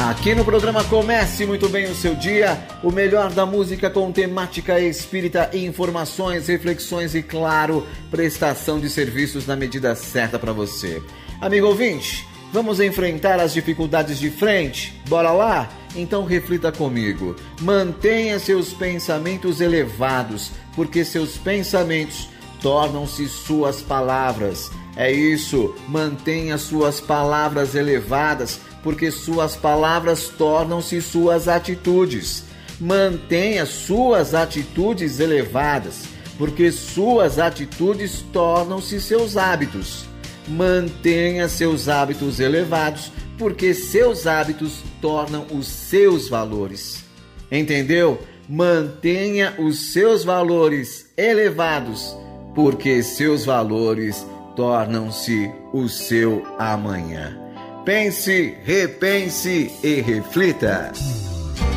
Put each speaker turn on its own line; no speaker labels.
Aqui no programa Comece Muito Bem o Seu Dia, o melhor da música com temática espírita, informações, reflexões e, claro, prestação de serviços na medida certa para você. Amigo ouvinte, vamos enfrentar as dificuldades de frente? Bora lá? Então reflita comigo. Mantenha seus pensamentos elevados, porque seus pensamentos tornam-se suas palavras. É isso, mantenha suas palavras elevadas, porque suas palavras tornam-se suas atitudes. Mantenha suas atitudes elevadas, porque suas atitudes tornam-se seus hábitos. Mantenha seus hábitos elevados, porque seus hábitos tornam os seus valores. Entendeu? Mantenha os seus valores elevados, porque seus valores tornam-se o seu amanhã. Pense, repense e reflita.